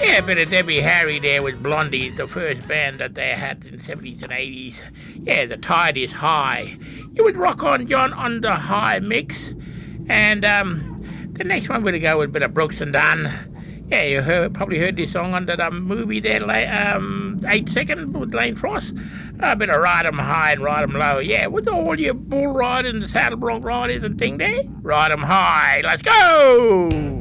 Yeah, a bit of Debbie Harry there with Blondie, the first band that they had in the 70s and 80s. Yeah, The Tide is High. You would Rock On John on the high mix. And the next one we're going to go with a bit of Brooks and Dunn. Yeah, you probably heard this song under the movie there, 8 Seconds with Lane Frost. A bit of Ride 'em High and Ride 'em Low. Yeah, with all your bull riders and saddle bronc riders and thing there. Ride 'em High. Let's go!